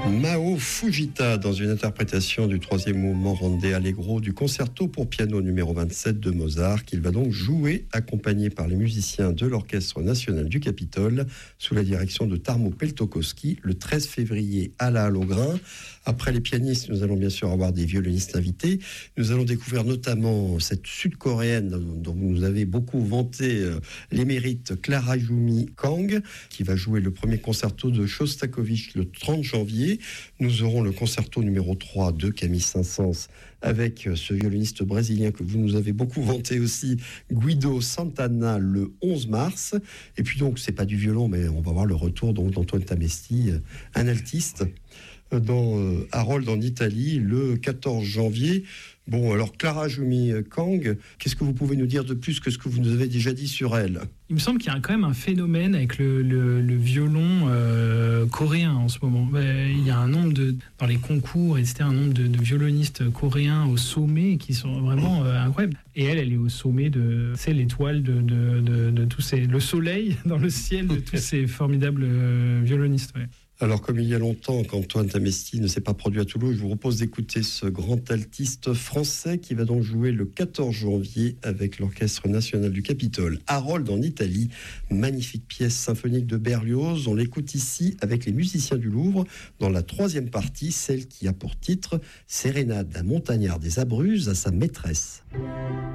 Mao Fujita dans une interprétation du troisième mouvement Ronde Allegro du concerto pour piano numéro 27 de Mozart, qu'il va donc jouer accompagné par les musiciens de l'Orchestre national du Capitole sous la direction de Tarmo Peltokoski le 13 février à la Halle au Grain. Après les pianistes, nous allons bien sûr avoir des violonistes invités. Nous allons découvrir notamment cette sud-coréenne dont vous nous avez beaucoup vanté les mérites, Clara Yumi Kang, qui va jouer le premier concerto de Shostakovich le 30 janvier. Nous aurons le concerto numéro 3 de Camille Saint-Saëns avec ce violoniste brésilien que vous nous avez beaucoup vanté aussi, Guido Santana, le 11 mars. Et puis donc, c'est pas du violon, mais on va voir le retour donc d'Antoine Tamesti, un altiste, dans Harold en Italie le 14 janvier. Bon, alors Clara Yumi Kang, qu'est-ce que vous pouvez nous dire de plus que ce que vous nous avez déjà dit sur elle ? Il me semble qu'il y a quand même un phénomène avec le violon coréen en ce moment. Il y a un nombre dans les concours, etc., un nombre de violonistes coréens au sommet qui sont vraiment incroyables. Et elle est au sommet de, c'est l'étoile de tous ces, le soleil dans le ciel de tous ces formidables violonistes. Ouais. Alors, comme il y a longtemps qu'Antoine Tamesti ne s'est pas produit à Toulouse, je vous propose d'écouter ce grand altiste français qui va donc jouer le 14 janvier avec l'Orchestre national du Capitole. Harold en Italie, magnifique pièce symphonique de Berlioz. On l'écoute ici avec les musiciens du Louvre dans la troisième partie, celle qui a pour titre Sérénade d'un montagnard des Abruzzes à sa maîtresse.